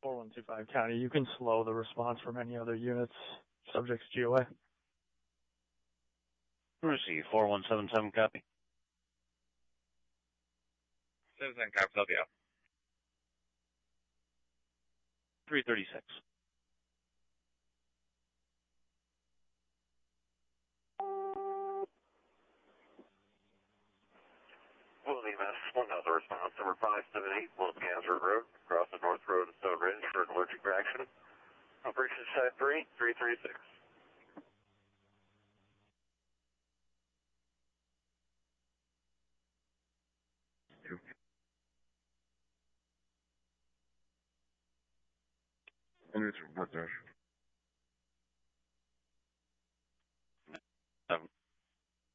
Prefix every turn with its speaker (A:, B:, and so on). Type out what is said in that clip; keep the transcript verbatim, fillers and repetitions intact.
A: four one two five County, you can slow the response from any other units. Subject's G O A.
B: Receive four one seven seven, copy.
C: seven seven, copy, help you out.
B: three thirty-six.
D: Will the Mass one other response number five seven eight, Willis Gansford Road, across the North Road of Stone Ridge for an allergic reaction. Operation Side three, three thirty-six.
E: What there?